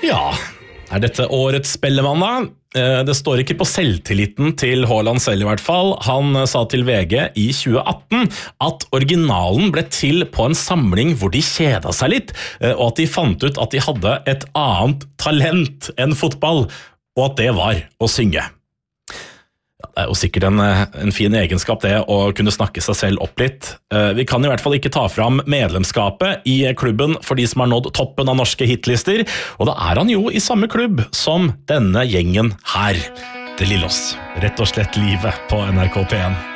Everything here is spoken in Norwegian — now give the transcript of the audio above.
Ja, dette årets spellemann da? Det står ikke på selvtilliten til Haaland selv i hvert fall. Han sa til VG i 2018 at originalen ble til på en samling hvor de kjeda seg litt, og at de fant ut at de hadde et annet talent enn fotball, og at det var å synge. Det er jo sikkert en fin egenskap det å kunne snakke seg selv opp litt. Vi kan i hvert fall ikke ta fram medlemskapet i klubben for de som har nådd toppen av norske hitlister, og da er han jo i samme klubb som denne gjengen her. Det Lillås, rett og slett livet på NRK P1.